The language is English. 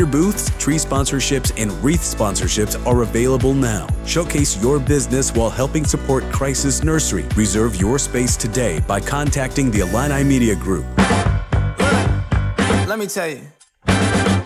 booths, tree sponsorships, and wreath sponsorships are available now. Showcase your business while helping support Crisis Nursery. Reserve your space today by contacting the Illini Media Group. Let me tell you.